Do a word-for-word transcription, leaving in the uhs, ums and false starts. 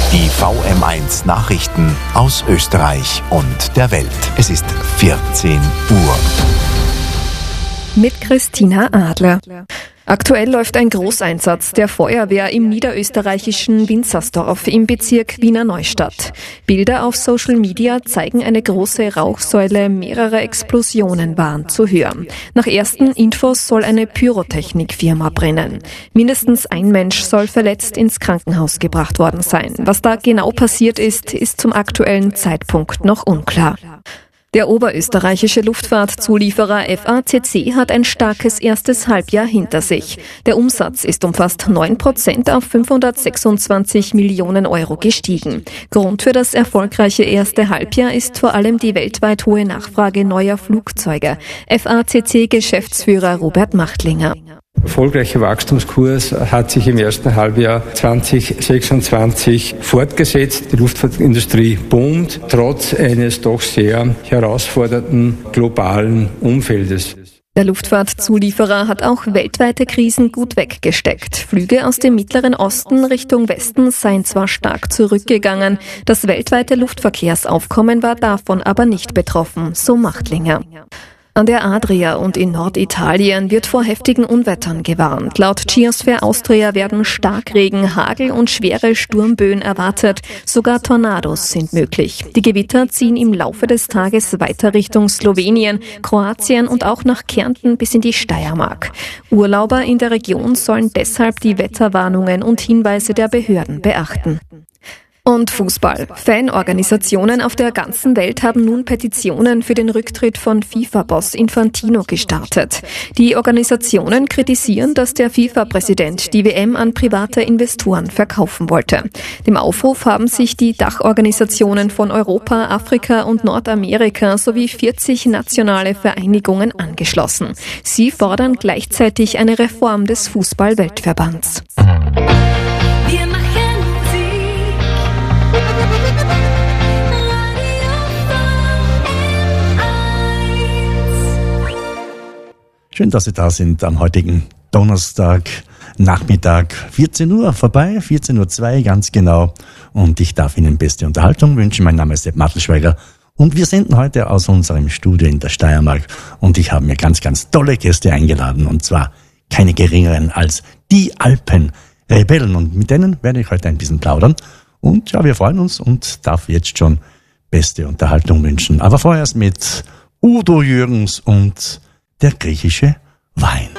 Die V M eins Nachrichten aus Österreich und der Welt. Es ist vierzehn Uhr. Mit Christina Adler. Aktuell läuft ein Großeinsatz der Feuerwehr im niederösterreichischen Winzersdorf im Bezirk Wiener Neustadt. Bilder auf Social Media zeigen eine große Rauchsäule, mehrere Explosionen waren zu hören. Nach ersten Infos soll eine Pyrotechnikfirma brennen. Mindestens ein Mensch soll verletzt ins Krankenhaus gebracht worden sein. Was da genau passiert ist, ist zum aktuellen Zeitpunkt noch unklar. Der oberösterreichische Luftfahrtzulieferer F A C C hat ein starkes erstes Halbjahr hinter sich. Der Umsatz ist um fast neun Prozent auf fünfhundertsechsundzwanzig Millionen Euro gestiegen. Grund für das erfolgreiche erste Halbjahr ist vor allem die weltweit hohe Nachfrage neuer Flugzeuge. F A C C-Geschäftsführer Robert Machtlinger. Erfolgreicher Wachstumskurs hat sich im ersten Halbjahr zweitausendsechsundzwanzig fortgesetzt. Die Luftfahrtindustrie boomt, trotz eines doch sehr herausfordernden globalen Umfeldes. Der Luftfahrtzulieferer hat auch weltweite Krisen gut weggesteckt. Flüge aus dem Mittleren Osten Richtung Westen seien zwar stark zurückgegangen, das weltweite Luftverkehrsaufkommen war davon aber nicht betroffen, so Machtlinger. An der Adria und in Norditalien wird vor heftigen Unwettern gewarnt. Laut Geosphere Austria werden Starkregen, Hagel und schwere Sturmböen erwartet. Sogar Tornados sind möglich. Die Gewitter ziehen im Laufe des Tages weiter Richtung Slowenien, Kroatien und auch nach Kärnten bis in die Steiermark. Urlauber in der Region sollen deshalb die Wetterwarnungen und Hinweise der Behörden beachten. Und Fußball. Fanorganisationen auf der ganzen Welt haben nun Petitionen für den Rücktritt von FIFA-Boss Infantino gestartet. Die Organisationen kritisieren, dass der FIFA-Präsident die W M an private Investoren verkaufen wollte. Dem Aufruf haben sich die Dachorganisationen von Europa, Afrika und Nordamerika sowie vierzig nationale Vereinigungen angeschlossen. Sie fordern gleichzeitig eine Reform des Fußball-Weltverbands. Schön, dass Sie da sind am heutigen Donnerstag, Nachmittag, vierzehn Uhr vorbei, vierzehn Uhr zwei ganz genau. Und ich darf Ihnen beste Unterhaltung wünschen. Mein Name ist Sepp Mattelschweiger und wir senden heute aus unserem Studio in der Steiermark. Und ich habe mir ganz, ganz tolle Gäste eingeladen und zwar keine geringeren als die Alpenrebellen. Und mit denen werde ich heute ein bisschen plaudern. Und ja, wir freuen uns und darf jetzt schon beste Unterhaltung wünschen. Aber vorerst mit Udo Jürgens und der griechische Wein.